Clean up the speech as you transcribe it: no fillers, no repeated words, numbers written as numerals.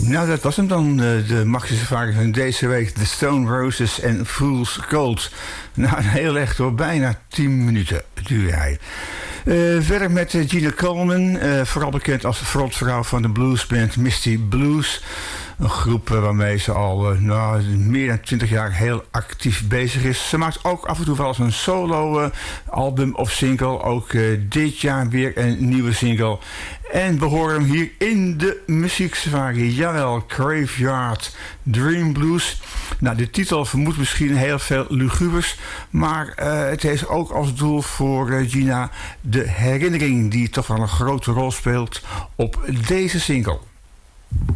Nou, dat was hem dan, de Maxi Safari van deze week. The Stone Roses en Fool's Gold. Nou, heel echt hoor, bijna 10 minuten duurde hij. Verder met Gina Coleman, vooral bekend als frontvrouw van de bluesband Misty Blues. Een groep waarmee ze al meer dan 20 jaar heel actief bezig is. Ze maakt ook af en toe wel eens een solo album of single. Ook dit jaar weer een nieuwe single. En we horen hem hier in de muzieksafari. Jawel, Graveyard Dream Blues. Nou, de titel vermoedt misschien heel veel lugubers. Maar het heeft ook als doel voor Gina de herinnering die toch wel een grote rol speelt op deze single.